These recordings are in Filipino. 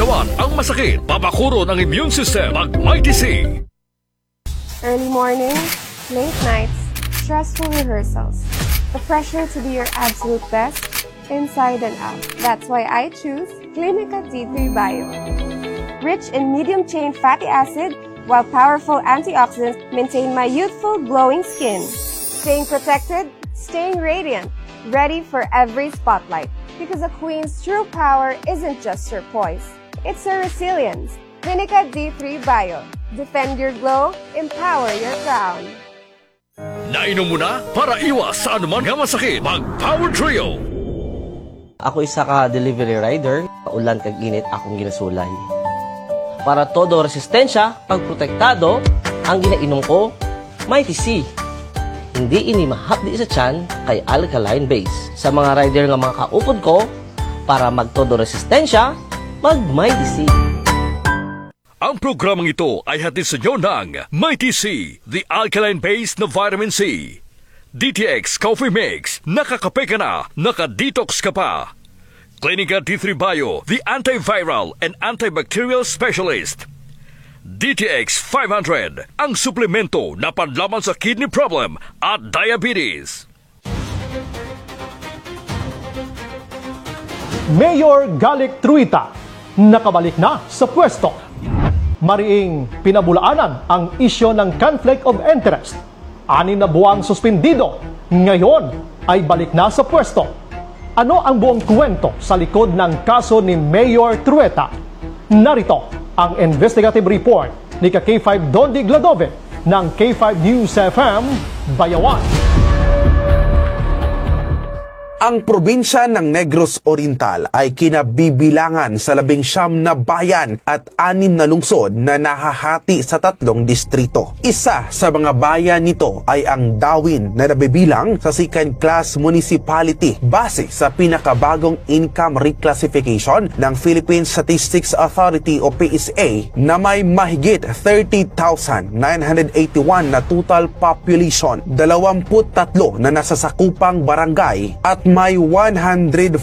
katawan ang masakit, papakuro ng immune system, Mag-Mighty C. Early mornings, late nights, stressful rehearsals. The pressure to be your absolute best, inside and out. That's why I choose Clinica D3 Bio. Rich in medium-chain fatty acid, while powerful antioxidants maintain my youthful, glowing skin. Staying protected, staying radiant, ready for every spotlight. Because a queen's true power isn't just her poise, it's her resilience. Clinica D3 Bio. Defend your glow, empower your crown. Nainom mo na para iwas sa anuman nga masakit, Mag-Power Trio. Ako isa ka delivery rider, ulan kag init akong ginasulay. Para todo resistensya, pagprotektado, ang ginainom ko, Mighty C. Hindi ini mahapdi sa tiyan kay alkaline base. Sa mga rider nga mga kaupod ko, para magtodo resistensya, mag-Mighty C. Ang programang ito ay hatid sa inyo ng Mighty C, the alkaline base na vitamin C. DTX Coffee Mix, nakakape ka na, naka-detox ka pa. Clinica D3 Bio, the antiviral and antibacterial specialist. DTX 500, ang suplemento na panlaban sa kidney problem at diabetes. Mayor Galic Truita, nakabalik na sa pwesto. Mariing pinabulaanan ang isyo ng conflict of interest. 6 na buwang suspendido, ngayon ay balik na sa pwesto. Ano ang buong kwento sa likod ng kaso ni Mayor Truita? Narito ang investigative report ni K5 Dondi Gladove ng K5 News FM, Bayawan. Ang probinsya ng Negros Oriental ay kinabibilangan sa 19 na bayan at 6 na lungsod na nahahati sa 3 distrito. Isa sa mga bayan nito ay ang Dawin na nabibilang sa second class municipality base sa pinakabagong income reclassification ng Philippine Statistics Authority o PSA na may mahigit 30,981 na total population, 23 na nasasakupang barangay at may 114.10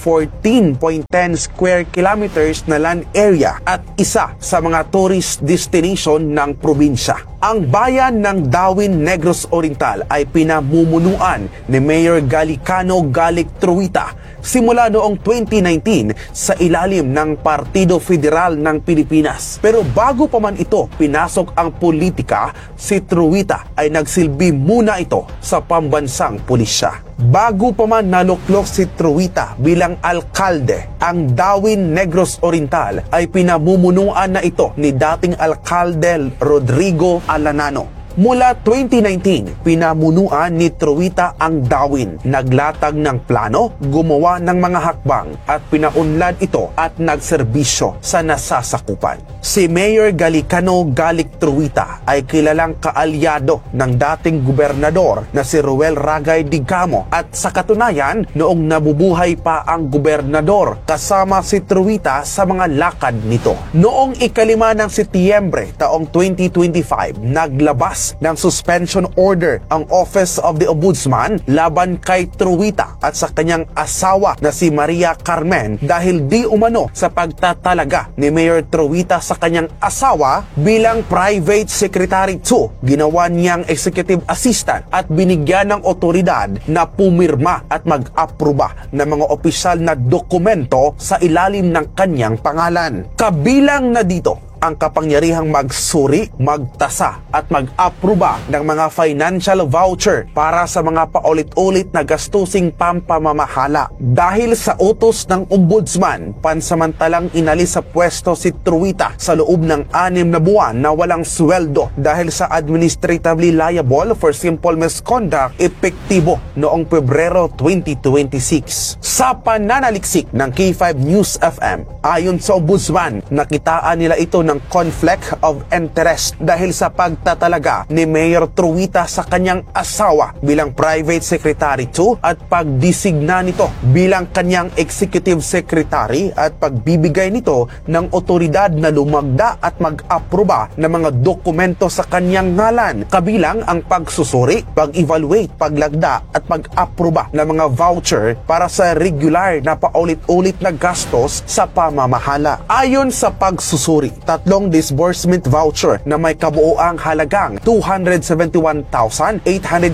square kilometers na land area at isa sa mga tourist destination ng probinsya. Ang bayan ng Dawin, Negros Oriental ay pinamumunuan ni Mayor Galicano Galic Truita simula noong 2019 sa ilalim ng Partido Federal ng Pilipinas. Pero bago pa man ito pinasok ang politika, si Truita ay nagsilbi muna ito sa pambansang pulisya. Bago pa man naluklok si Truita bilang alkalde, ang Dawin, Negros Oriental ay pinamumunuan na ito ni dating alkalde Rodrigo Alanano. Mula 2019, pinamunuan ni Truita ang Dawin. Naglatag ng plano, gumawa ng mga hakbang at pinaunlad ito at nagserbisyo sa nasasakupan. Si Mayor Galicano Galic Truita ay kilalang kaalyado ng dating gobernador na si Ruel Ragay Digamo at sa katunayan, noong nabubuhay pa ang gobernador, kasama si Truita sa mga lakad nito. Noong 5 ng Setyembre taong 2025, naglabas ng suspension order ang Office of the Ombudsman laban kay Truita at sa kanyang asawa na si Maria Carmen dahil di umano sa pagtatalaga ni Mayor Truita sa kanyang asawa bilang private secretary 2. Ginawa niyang executive assistant at binigyan ng otoridad na pumirma at mag-aproba ng mga opisyal na dokumento sa ilalim ng kanyang pangalan. Kabilang na dito ang kapangyarihang magsuri, magtasa at mag-aproba ng mga financial voucher para sa mga paulit-ulit na gastusing pampamamahala. Dahil sa utos ng ombudsman, pansamantalang inalis sa pwesto si Truita sa loob ng 6 na buwan na walang sweldo dahil sa administratively liable for simple misconduct epektibo noong Pebrero 2026. Sa pananaliksik ng K5 News FM, ayon sa ombudsman, nakitaan nila ito na ng conflict of interest dahil sa pagtatalaga ni Mayor Truita sa kanyang asawa bilang private secretary to at pagdisigna nito bilang kanyang executive secretary at pagbibigay nito ng otoridad na lumagda at mag-aproba ng mga dokumento sa kanyang ngalan, kabilang ang pagsusuri, pag-evaluate, paglagda at pag-aproba ng mga voucher para sa regular na paulit-ulit na gastos sa pamamahala. Ayon sa pagsusuri, 3 disbursement voucher na may kabuoang halagang 271,889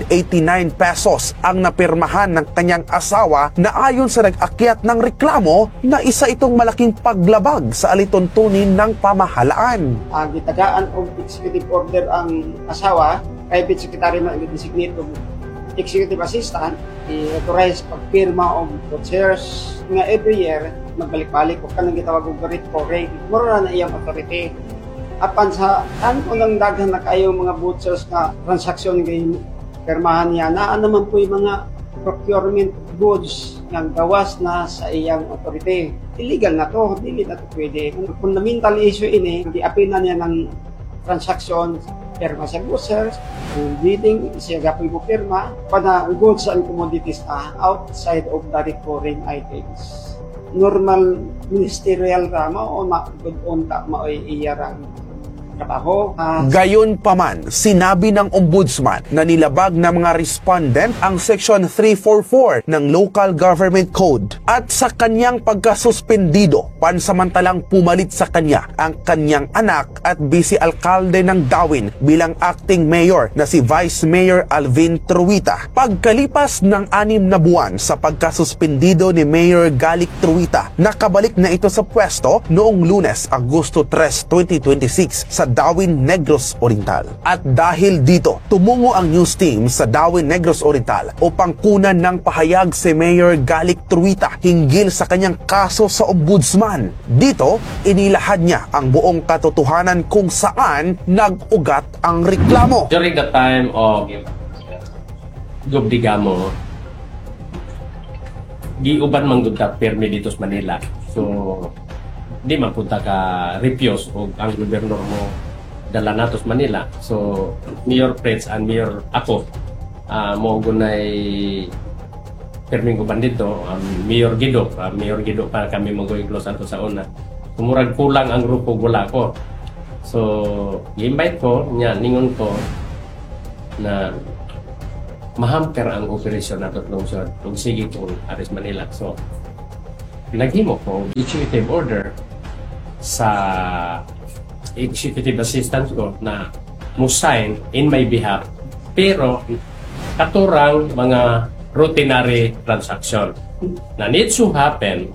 pesos ang napirmahan ng kanyang asawa na ayon sa nag-akyat ng reklamo na isa itong malaking paglabag sa alituntunin ng pamahalaan. Gitagaan og executive order ang asawa, private secretary na i-designate og executive assistant, i-authorize pagpirma og vouchers nga every year magbalik-balik o kanang gitawag og rate mura na iyang authority. Apan sa unang daghan na kayo mga vouchers nga transaksyon nga pirmahan niya, naa naman po yung mga procurement goods nga gawas na sa iyang authority. Illegal na to, dili na to pwede. Ang fundamental issue ini, di-appeal na niya ng transaction, pirma sa vouchers, bidding, siya gapoy mo pirma, para goods and commodities outside of the recurring items. Normal ministerial rama o good on ta maoy iyarang trabaho. Gayon pa man, sinabi ng ombudsman na nilabag ng mga respondent ang Section 344 ng Local Government Code at sa kanyang pagkasuspendido, pansamantalang pumalit sa kanya ang kanyang anak at vice-alkalde ng Dawin bilang acting mayor na si Vice Mayor Alvin Truita. Pagkalipas ng 6 na buwan sa pagkasuspendido ni Mayor Galic Truita, nakabalik na ito sa pwesto noong Lunes, Agosto 3, 2026 sa Dawin, Negros Oriental. At dahil dito, tumungo ang news team sa Dawin, Negros Oriental upang kunan ng pahayag si Mayor Galic Truita hinggil sa kanyang kaso sa ombudsman. Dito, inilahad niya ang buong katotohanan kung saan nag-ugat ang reklamo. During the time of Gubdigamo, giuban man gud ka permi dito sa Manila. So di man punta ka refuse o ang gobernador mo dala natos Manila. So Mayor Prince and Mayor ako mo gunay perming uban dito, Mayor Gido para kami mag-close ato sa una. Kumurag kulang ang grupo gula ko. So i-invite ko nya ningon ko na mahamper ang operasyon nato lungsod ug sige kung aris Manila. So naghimo ko executive order sa executive assistant ko na mo-sign in my behalf, pero katurang mga routinary transaction na needs to happen.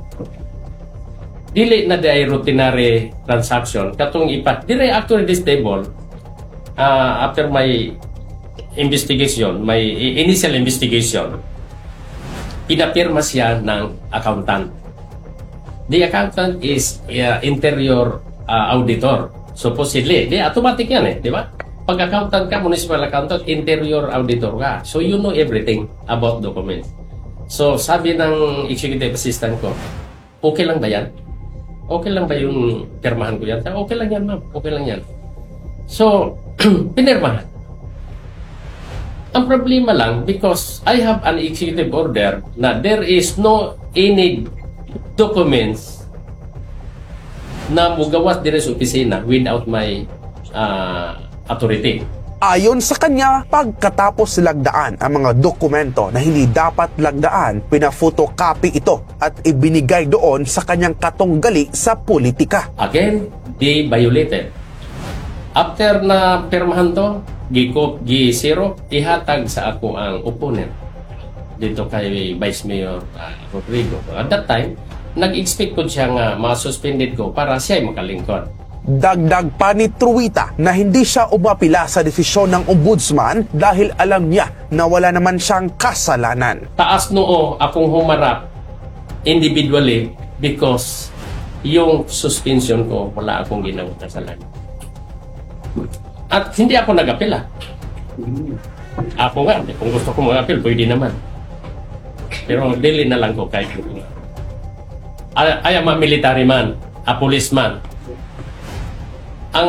Dili na day routinary transaction katong ipat dire actually this table after my investigation, my initial investigation, pinapirma siya ng accountant. The accountant is interior auditor. Supposedly, automatic yan di ba? Pag accountant ka, municipal accountant, interior auditor ka. So you know everything about documents. So sabi ng executive assistant ko, okay lang ba yan? Okay lang ba yung pirmahan ko yan? Okay lang yan, ma'am. Okay lang yan. So, pinirmahan. Ang problema lang, because I have an executive order na there is no any documents na mugawas dire sa opisina without my authority. Ayon sa kanya, pagkatapos lagdaan ang mga dokumento na hindi dapat lagdaan, pina-photocopy ito at ibinigay doon sa kanyang katunggali sa politika. Again, they violated. After na pirmahan to, gi-zero, ihatag sa ako ang opponent dito kay Vice Mayor Rodrigo. At that time, nag-expect ko siya nga ma-suspended ko para siya ay makalingkod. Dagdag pa ni Truita na hindi siya umapila sa desisyon ng ombudsman dahil alam niya na wala naman siyang kasalanan. Taas noo akong humarap individually because yung suspension ko wala akong ginawang kasalanan. At hindi ako nag-apila. Ako nga, kung gusto ko mag-apil, pwede naman. Pero dili na lang ko kahit I am a military man, a policeman. ang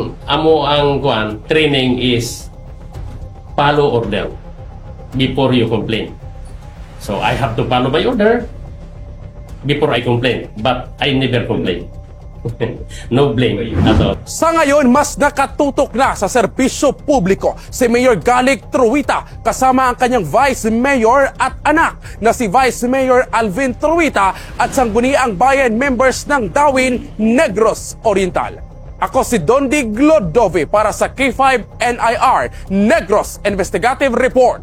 training is follow order before you complain. So I have to follow my order before I complain, but I never complain. No blame at all. Sa ngayon, mas nakatutok na sa serbisyo publiko si Mayor Galic Truita kasama ang kanyang Vice Mayor at anak na si Vice Mayor Alvin Truita at sangguniang bayan members ng Dawin, Negros Oriental. Ako si Dondi Glodove para sa K5 NIR Negros Investigative Report.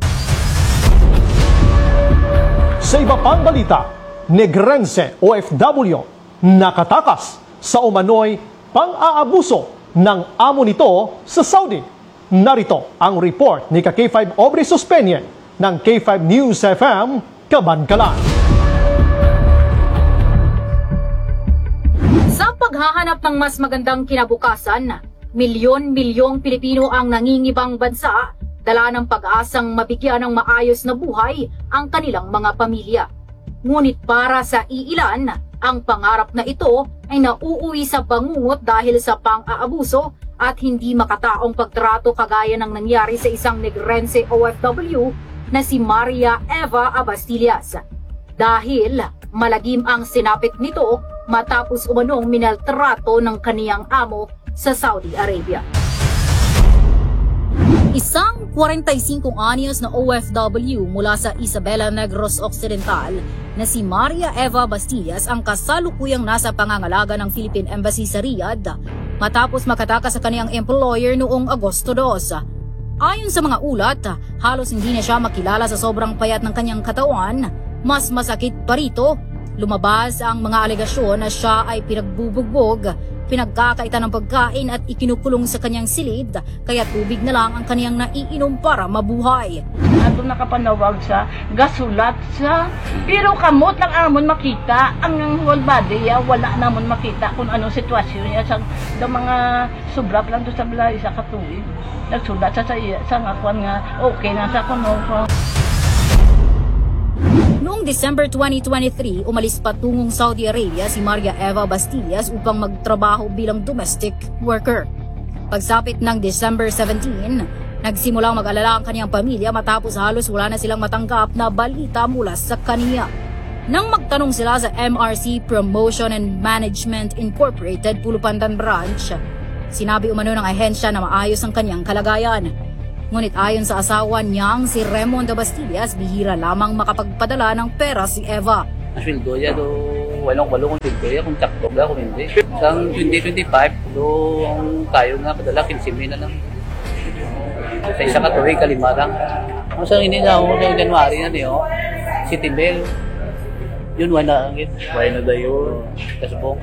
Sa iba pang balita, Negrense OFW nakatakas sa umano'y pang-aabuso ng amo nito sa Saudi. Narito ang report ni K5 Aubrey Suspenye ng K5 News FM, Kabankalan. Sa paghahanap ng mas magandang kinabukasan, milyon-milyong Pilipino ang nangingibang bansa, dala ng pag-asang mabigyan ng maayos na buhay ang kanilang mga pamilya. Ngunit para sa iilan, ang pangarap na ito ay nauuwi sa bangungot dahil sa pang-aabuso at hindi makataong pagtrato kagaya ng nangyari sa isang Negrense OFW na si Maria Eva Abastillas. Dahil malagim ang sinapit nito matapos umanong minaltrato ng kaniyang amo sa Saudi Arabia. Isang 45 anyos na OFW mula sa Isabela, Negros Occidental na si Maria Eva Bastillas ang kasalukuyang nasa pangangalaga ng Philippine Embassy sa Riyadh matapos makatakas sa kaniyang employer noong Agosto 2. Ayon sa mga ulat, halos hindi na siya makilala sa sobrang payat ng kanyang katawan. Mas masakit pa rito, lumabas ang mga alegasyon na siya ay pinagbubugbog, pinagkakaitan ng pagkain at ikinukulong sa kanyang silid, kaya tubig na lang ang kaniyang naiinom para mabuhay. Ato nakapanawag sa gasulat sa, pero kamot lang amon makita, ang whole body wala namon makita kung anong sitwasyon niya sa mga sobra lang doon sa balay sa katuig. Nagsulat sa ngakuan nga okay na sa kuno. Noong December 2023, umalis patungong Saudi Arabia si Maria Eva Bastillas upang magtrabaho bilang domestic worker. Pagsapit ng December 17, nagsimulang mag-alala ang kanyang pamilya matapos halos wala na silang matanggap na balita mula sa kaniya. Nang magtanong sila sa MRC Promotion and Management Incorporated Pulupandan Branch, sinabi umano ng ahensya na maayos ang kanyang kalagayan. Ngunit ayon sa asawa niyang si Raymond Bastillas, bihira lamang makapagpadala ng pera si Eva. Sweldo niya do walong-walong kung sweldo niya kung sakto ba kung hindi. Sa 2025, do ang kayo nga padala 15,000 na lang. Sa isa ka tuloy kalimarang. Ang sa hindi na ako sa January na niyo, si Tibel. Yun wala ang it. Wala na dayo. Kasubong.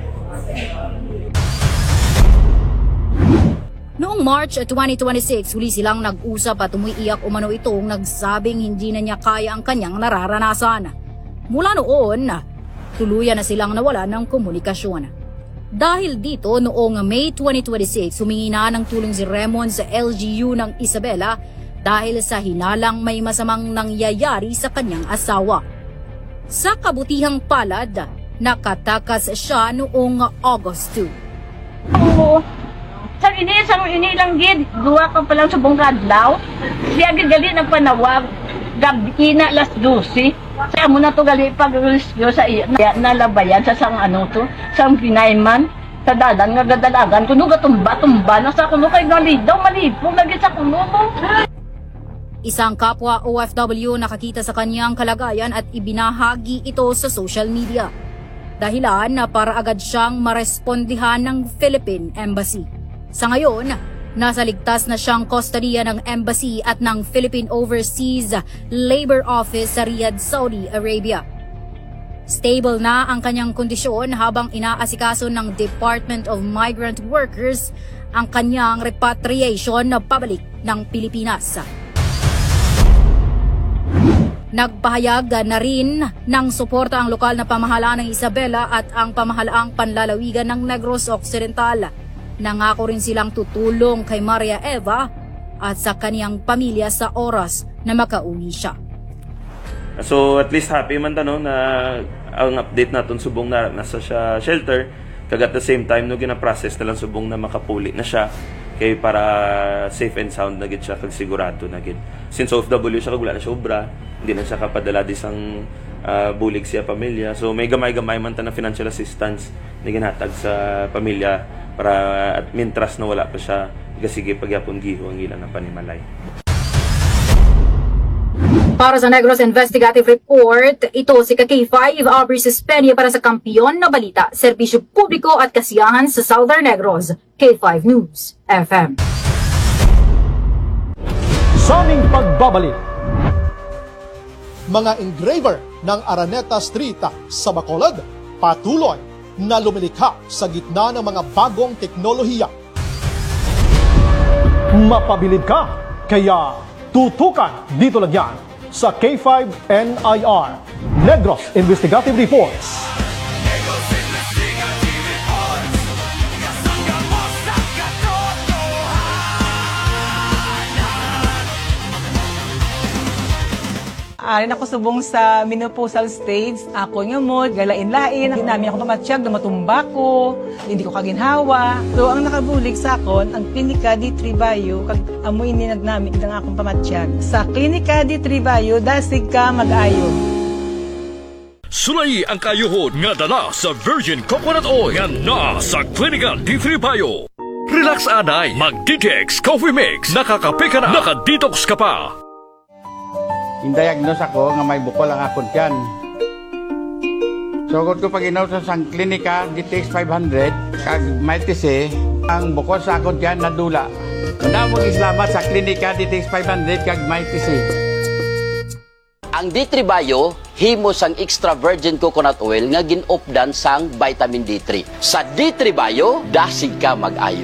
Noong March 2026, huli silang nag-usap at umiiyak umano itong nagsabing hindi na niya kaya ang kanyang nararanasan. Mula noon, tuluyan na silang nawalan ng komunikasyon. Dahil dito, noong May 2026, humingi na ng tulong si Raymond sa LGU ng Isabela dahil sa hinalang may masamang nangyayari sa kanyang asawa. Sa kabutihang palad, nakatakas siya noong August 2. Oo. Sang ini lang gid, duwa ka pa lang sa bungkadlaw. Siya gid gali nagpanawag gabi na alas 12. Sa amo na to gali pag-rescue sa iya nalabayan sa sang ano to, sang pinayman sa dalan nga gadalagan kuno gatumba-tumba na sa kuno kay gali daw malipong lagi sa kuno mo. Isang kapwa OFW nakakita sa kanyang kalagayan at ibinahagi ito sa social media. Dahilan na para agad siyang marespondihan ng Philippine Embassy. Sa ngayon, nasa ligtas na siyang kustodiya ng Embassy at ng Philippine Overseas Labor Office sa Riyadh, Saudi Arabia. Stable na ang kanyang kondisyon habang inaasikaso ng Department of Migrant Workers ang kanyang repatriation na pabalik ng Pilipinas. Nagpahayag na rin ng suporta ang lokal na pamahalaan ng Isabela at ang pamahalaang panlalawigan ng Negros Occidental. Nangako rin silang tutulong kay Maria Eva at sa kaniyang pamilya sa oras na makauwi siya. So at least happy man na ang update natin subong na nasa siya shelter Kag at the same time, no gina-process na lang subong na makapuli na siya, kay para safe and sound na gid siya, kag sigurado na gid. Since OFW siya, kag wala na siya obra, hindi na siya kapadala disang bulig siya pamilya. So may gamay-gamay man ta na financial assistance na ginhatag sa pamilya para at mintras na wala pa siya, sige pagyapon giho ang ilang na panimalay. Para sa Negros Investigative Report, ito si K5 Aubrey Suspenia para sa Kampiyon na Balita, Serbisyo Publiko at Kasiyahan sa Southern Negros, K5 News FM. Sa aming pagbabalik, mga engraver ng Araneta Street sa Bacolod patuloy na lumilikha sa gitna ng mga bagong teknolohiya. Mapabilib ka, kaya tutukan dito lang yan sa K5 NIR, Negros Investigative Reports. Arin ako subong sa menopausal stage. Ako nga mo, galain-lain. Hindi namin ako pamatsyag na matumba ko. Hindi ko kaginhawa. So, ang nakabulig sa akon, ang Klinika D3 Bio, kag amoy ninag namin ang akong pamatsyag. Sa Klinika D3 Bio, dasig ka mag-ayo. Sulay ang kayuhod nga dala sa Virgin Coconut Oil nga na sa Klinika D3 Bio. Relax anay, mag-DTX Coffee Mix. Nakakape ka na, naka-detox ka pa. Indayagnos ako nga may bukol ang akon tiyan. Sugod ko pag-inaw sa sang klinika, DTX 500, kag Mighty ang bukol sa akon tiyan nadula. Manamong islamat sa klinika DTX 500 kag Mighty Ang D3 Bio, himo sang extra virgin coconut oil nga gin-opdan sang vitamin D3. Sa D3 Bio, dasig ka mag-ayo.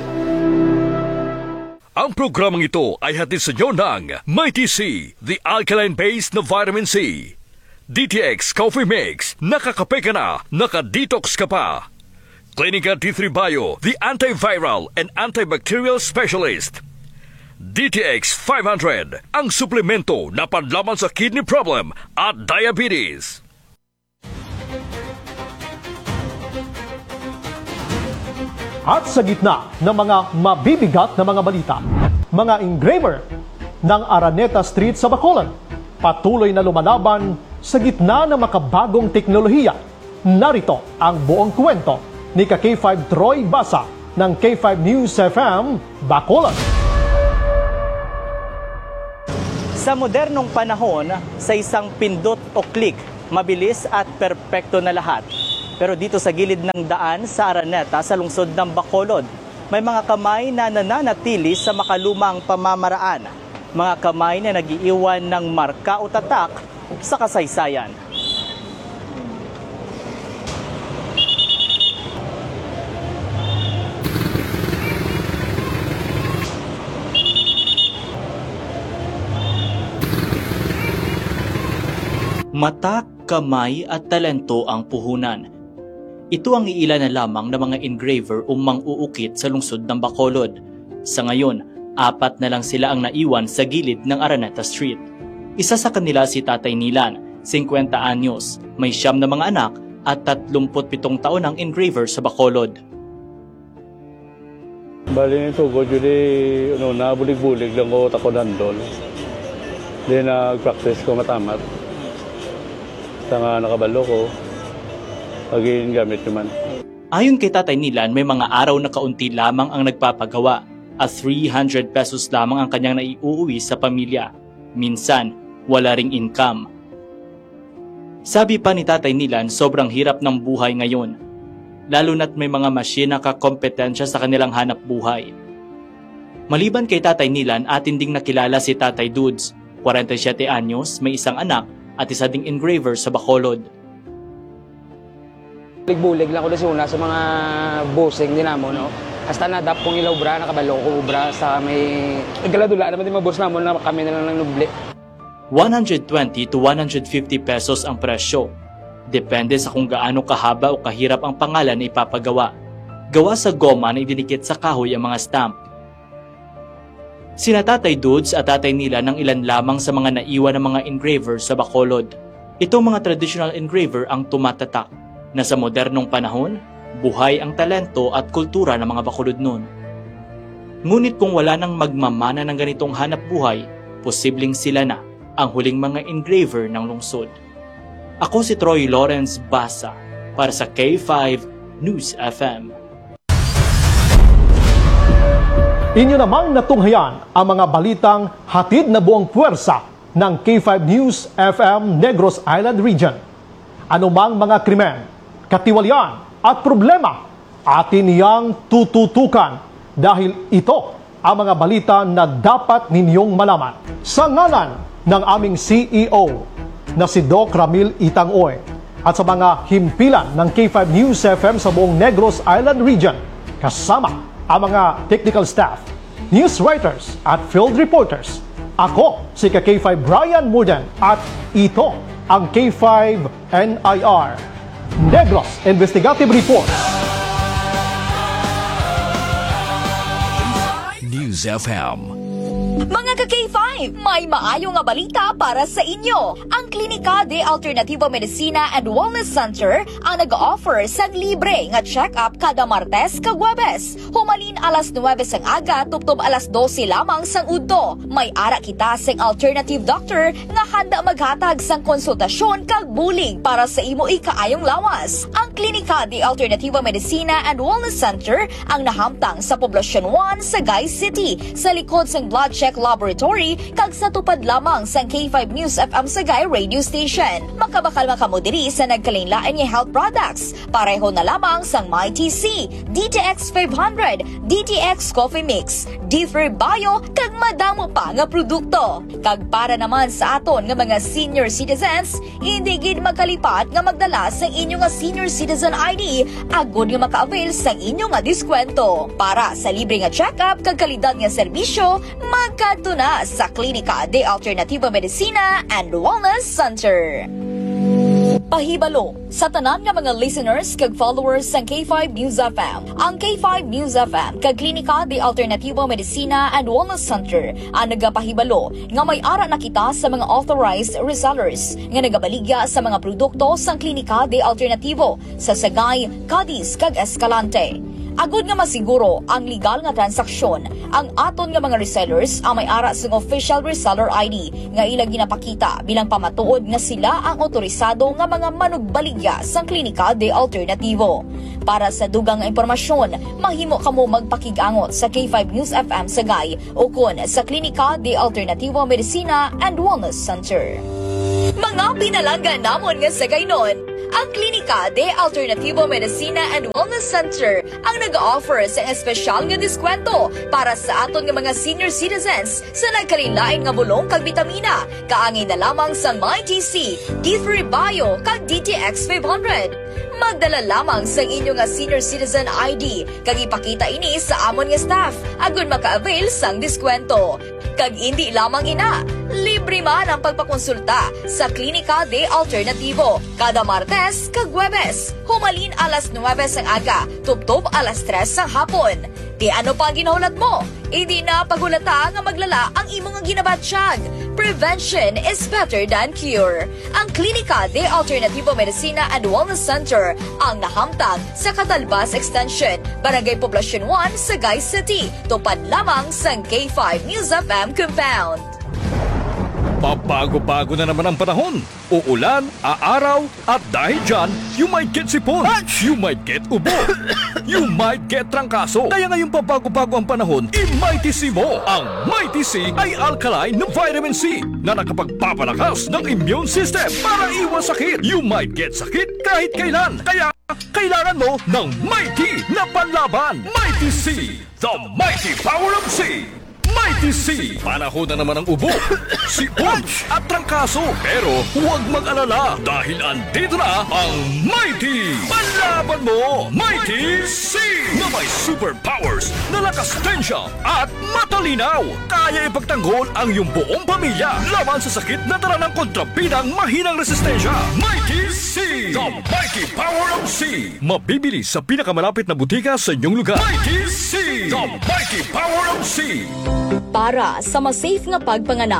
Ang programang ito ay hatid sa inyo ng Mighty C, the alkaline-based na vitamin C. DTX Coffee Mix, nakakape ka na, naka-detox ka pa. Klinika D3 Bio, the antiviral and antibacterial specialist. DTX 500, ang suplemento na panlaban sa kidney problem at diabetes. At sa gitna ng mga mabibigat na mga balita, mga engraver ng Araneta Street sa Bacolod patuloy na lumalaban sa gitna ng makabagong teknolohiya. Narito ang buong kwento ni K5 Troy Basa ng K5 News FM, Bacolod. Sa modernong panahon, sa isang pindot o click, mabilis at perpekto na lahat. Pero dito sa gilid ng daan sa Araneta sa lungsod ng Bacolod, may mga kamay na nananatili sa makalumang pamamaraan. Mga kamay na nag-iiwan ng marka o tatak sa kasaysayan. Mata, kamay at talento ang puhunan. Ito ang iilan na lamang ng mga engraver o mang-uukit sa lungsod ng Bacolod. Sa ngayon, 4 na lang sila ang naiwan sa gilid ng Araneta Street. Isa sa kanila si Tatay Nilan, 50 anyos, may 9 na mga anak at 37 taon ang engraver sa Bacolod. Bali nito, nabulig-bulig lang ko tako nandol. Then nag-practice ko matamat. Sanga nakabalo ko. Pagin gamit naman. Ayon kay Tatay Nilan, may mga araw na kaunti lamang ang nagpapagawa at 300 pesos lamang ang kanyang naiuuwi sa pamilya. Minsan, wala ring income. Sabi pa ni Tatay Nilan, sobrang hirap ng buhay ngayon. Lalo na't may mga machine na kakompetensya sa kanilang hanap buhay. Maliban kay Tatay Nilan, atin ding nakilala si Tatay Dudes, 47 anyos, may isang anak at isa ding engraver sa Bacolod. Bulig-bulig lang ko na suna sa mga busing din mo, no? Hasta nadap kong ilaw bra, nakabalo ko bra sa may... Nagkaladula naman din mga boss namon na kami na lang ng nubli. 120 to 150 pesos ang presyo. Depende sa kung gaano kahaba o kahirap ang pangalan na ipapagawa. Gawa sa goma na idinikit sa kahoy ang mga stamp. Sina Tatay Dudes at Tatay Nila ng ilan lamang sa mga naiwan ng mga engraver sa Bacolod. Itong mga traditional engraver ang tumatatak na sa modernong panahon, buhay ang talento at kultura ng mga Bacolod noon. Ngunit kung wala nang magmamana ng ganitong hanap buhay, posibleng sila na ang huling mga engraver ng lungsod. Ako si Troy Lawrence Basa para sa K5 News FM. Inyo namang natunghayan ang mga balitang hatid na buong puwersa ng K5 News FM Negros Island Region. Anumang mga krimen, katiwalian at problema, atin niyang tututukan dahil ito ang mga balita na dapat ninyong malaman. Sa ngalan ng aming CEO na si Doc Ramil Itangoy at sa mga himpilan ng K5 News FM sa buong Negros Island Region, kasama ang mga technical staff, news writers at field reporters. Ako si K5 Brian Murden at ito ang K5 NIR Negros Investigative Report. News FM. Mga ka-K5, may maayo nga balita para sa inyo. Ang Klinika de Alternativo Medicina and Wellness Center ang nag-offer sang libre nga check-up kada Martes kag Huwebes. Humalin alas 9 sang aga tuptob alas 12 lamang sang udto. May ara kita sang alternative doctor nga handa maghatag sang konsultasyon kag bulig para sa imo ikaayong lawas. Ang Klinika de Alternativo Medicina and Wellness Center ang nahamtang sa Poblacion 1 sa Sagay City sa likod sang Blood Check Laboratory kag sa tupad lamang sang K5 News FM Sagay Radio Station. Makabakal makamudiri sa nagkalain-lain nga health products. Pareho na lamang sang MyTC, DTX 500, DTX Coffee Mix, D3 Bio kag madamo pa nga produkto. Kag para naman sa aton nga mga senior citizens, hindi gid magkalipat nga magdala sang inyo nga senior citizen ID agud nga maka-avail sang inyo nga diskwento. Para sa libre nga check-up kag kalidad nga serbisyo, magkatuna sa Klinika de Alternativo Medicina and Wellness Center. Pahibalo sa tanan nga mga listeners kag followers sang K5 News FM. Ang K5 News FM kag Klinika de Alternativo Medicina and Wellness Center ang nagapahibalo nga may ara na kita sa mga authorized resellers nga nagabaligya sa mga produkto sang Klinika de Alternativo sa Sagay, Cadiz kag Escalante. Agud nga masiguro ang legal nga transaksyon, ang aton nga mga resellers ang may ara sa official reseller ID nga ilang ginapakita bilang pamatuod nga sila ang otorisado nga mga manugbaligya sa Klinika de Alternativo. Para sa dugang nga impormasyon, mahimo kamo magpakigangot sa K5 News FM Sagay o kun sa Klinika de Alternativo Medicina and Wellness Center. Mga pinalanggan namon nga sa gaynon, ang Klinika de Alternativo Medicina and Wellness Center ang nag-offer sa espesyal nga diskwento para sa aton nga mga senior citizens sa nagkalain-lain nga bulong kag bitamina, kaangay na lamang sang MyTC, D3 Bio kag DTX 500. Magdala lamang sang inyo nga senior citizen ID kag ipakita ini sa amon nga staff agud maka-avail sang diskwento. Kag hindi lamang ina, libre man ang pagpakonsulta sa Klinika de Alternativo kada Martes kag Huwebes. Humalin alas 9 sang aga, tuptob alas 3 sang hapon. Di ano pa ginahulat mo? Hindi na pagulata nga maglala ang imong ginabatsyag. Prevention is better than cure. Ang Klinika de Alternativo Medicina and Wellness Center ang nahamtang sa Catalbas Extension, Barangay Poblacion 1, Sagay City. Tupad lamang sang K5 News FM Compound. Pabago-bago na naman ang panahon. Uulan, aaraw, at dahil dyan, you might get sipon, you might get ubo, you might get trangkaso. Kaya ngayong pabago-bago ang panahon, i-MyTC mo. Ang MyTC ay alkaline na vitamin C na nakapagpapalakas ng immune system para iwas sakit. You might get sakit kahit kailan. Kaya kailangan mo ng Mighty na panlaban. MyTC, the mighty power of C. MyTC, panahon na naman ang ubo, sipon at trangkaso. Pero huwag mag-alala dahil andito na ang Mighty Panlaban mo, MyTC, na may superpowers na lakas tensya at matalinaw. Kaya ipagtanggol ang iyong buong pamilya laban sa sakit na dala ng kontrabidang mahinang resistensya. MyTC, the mighty power of C. Mabibili sa pinakamalapit na butika sa inyong lugar. MyTC, the mighty power of C. Para sa mas safe nga pagpanganak,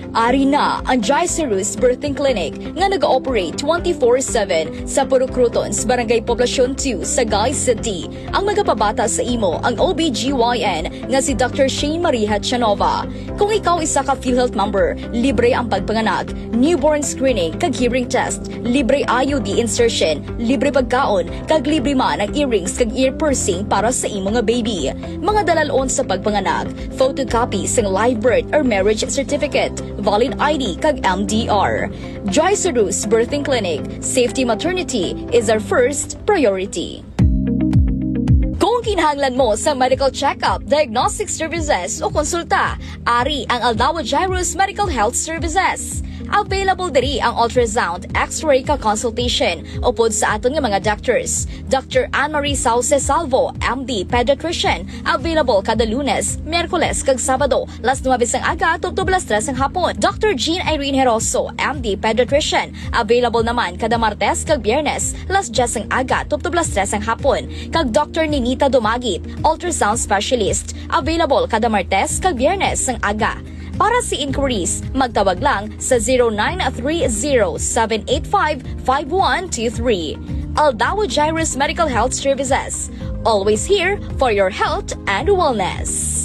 Ari na ang Jaicerus Birthing Clinic nga nag-ooperate 24/7 sa Purok Crotons, Barangay Poblacion 2, Sagay City. Ang magapabata sa imo ang OBGYN nga si Dr. Shane Marie Hatchanova. Kung ikaw isa ka PhilHealth member, libre ang pagpanganak, newborn screening, kag hearing test, libre IUD insertion, libre pagkaon, kag libre man ang earrings kag ear piercing para sa imo nga baby. Mga dalalon sa pagpanganak, photocopy sa live birth or marriage certificate, valid ID kag MDR. Jaicerus Birthing Clinic, safety maternity is our first priority. Kung kinahanglan mo sa medical check-up, diagnostic services o konsulta, ari ang Aldao Jairus Medical Health Services. Available diri ang ultrasound, x-ray ka consultation upod sa aton nga mga doctors. Dr. Anne-Marie Sauce Salvo, MD Pediatrician, available kada Lunes, Miyerkules kag Sabado, las 9 ang aga tubtob las 3 ang hapon. Dr. Jean Irene Heroso, MD Pediatrician, available naman kada Martes kag Biyernes, las 10 ang aga tubtob las 3 ang hapon. Kag Dr. Ninita Dumagit, ultrasound specialist, available kada Martes kag Biyernes ang aga. Para sa inquiries, magtawag lang sa 0930-785-5123. Aldao Jairus Medical Health Services. Always here for your health and wellness.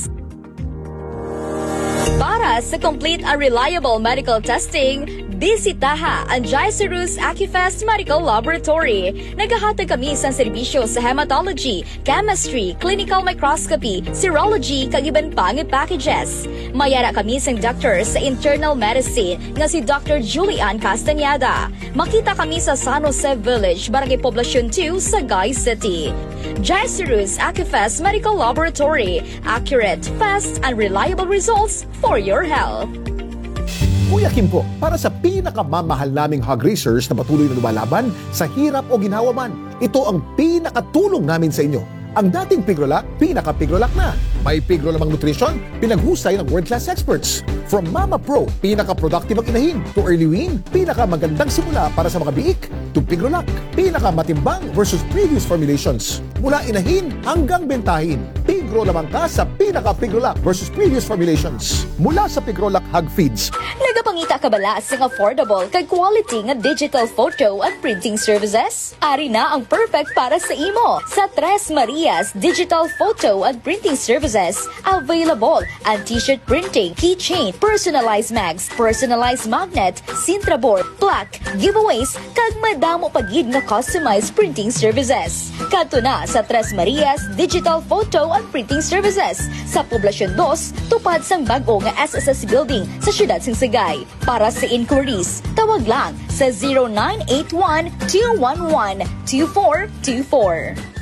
Para sa complete and reliable medical testing, bisitaha ang Jaicerus Acufest Medical Laboratory. Naghahatag kami sa serbisyo sa hematology, chemistry, clinical microscopy, serology, kag iban pang packages. Mayara kami sa doctor sa internal medicine nga si Dr. Julian Castañeda. Makita kami sa San Jose Village, Barangay Poblacion 2, Sagay City. Jaicerus Acufest Medical Laboratory. Accurate, fast, and reliable results for your health. Kuya Kim po, para sa pinakamamahal naming hog racers na patuloy na lumalaban sa hirap o ginhawa man, ito ang pinakatulong namin sa inyo. Ang dating Pigrolac, pinaka-Pigrolac na. May Pigrolamang nutrition, pinaghusay ng world-class experts. From Mama Pro, pinaka-productive ang inahin, to Early Wean, pinaka-magandang simula para sa mga biik, to Pigrolac, pinaka-matimbang versus previous formulations. Mula inahin hanggang bentahin, Pigro lamang ka sa pinaka-Pigrolac versus previous formulations. Mula sa Pigrolac Hog Feeds. Nagapangita ka bala sa affordable kag quality nga digital photo at printing services? Ari na ang perfect para sa imo. Sa Tres Marias Digital Photo and Printing Services, available ang t-shirt printing, keychain, personalized mags, personalized magnet, Sintra board, plaque, giveaways, kag madamo pagid nga customized printing services. Kadto na sa Tres Marias Digital Photo and Printing Services sa Poblacion 2, tupad sang bag-o nga SSS Building sa siyudad sing Sagay. Para sa inquiries, tawag lang sa 0981-211-2424.